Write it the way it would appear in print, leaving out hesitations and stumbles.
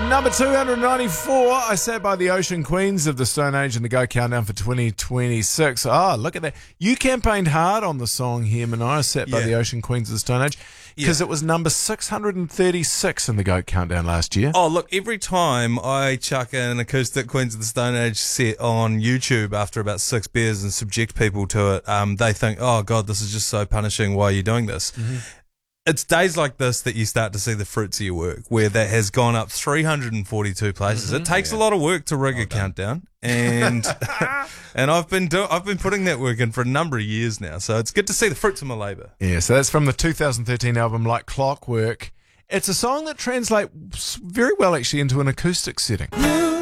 Number 294, I sat by the Ocean Queens of the Stone Age in the Go Countdown for 2026. Oh, look at that. You campaigned hard on the song here, Mania, sat by the Ocean Queens of the Stone Age, because it was number 636 in the Go Countdown last year. Oh, look, every time I chuck an acoustic Queens of the Stone Age set on YouTube after about 6 beers and subject people to it, they think, oh, God, this is just so punishing. Why are you doing this? Mm-hmm. It's days like this that you start to see the fruits of your work, where that has gone up 342 places. It takes a lot of work to rig a countdown, and and I've been putting that work in for a number of years now. So it's good to see the fruits of my labour. Yeah, so that's from the 2013 album Like Clockwork. It's a song that translates very well actually into an acoustic setting.